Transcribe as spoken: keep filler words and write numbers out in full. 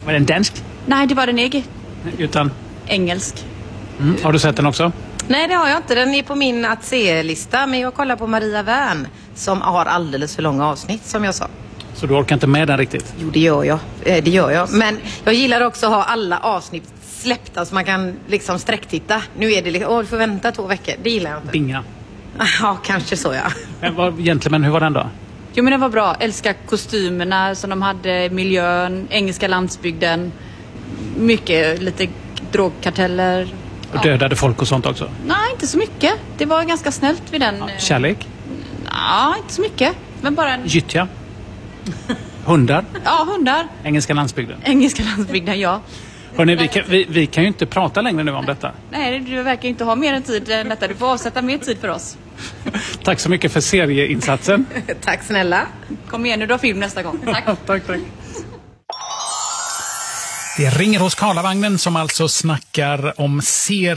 Var den dansk? Nej, det var den inte. Utan? Engelsk. Mm. Har du sett den också? Nej, det har jag inte. Den är på min att se-lista. Men jag kollar på Maria Wern som har alldeles för långa avsnitt, som jag sa. Så du orkar inte med den riktigt? Jo, det gör jag. Eh, det gör jag. Men jag gillar också att ha alla avsnitt släppta så man kan liksom sträcktitta. Nu är det liksom, åh, du får vänta två veckor. Det gillar jag inte. Binga. Ja, kanske så, ja. Men vad, egentligen, hur var den då? Jo, men den var bra. Älskar kostymerna som de hade, miljön, engelska landsbygden. Mycket, lite drogkarteller. Och dödade folk och sånt också? Nej, inte så mycket. Det var ganska snällt vid den. Ja, kärlek? Nej, inte så mycket. Men bara en... Gyttja? Hundar? Ja, hundar. Engelska landsbygden? Engelska landsbygden, ja. Hörrni, vi, kan, vi, vi kan ju inte prata längre nu om detta. Nej, du verkar inte ha mer än tid än detta. Du får avsätta mer tid för oss. Tack så mycket för serieinsatsen. Tack snälla. Kom igen nu, du har film nästa gång. Tack. tack, tack. Det ringer hos Karlavagnen som alltså snackar om serier.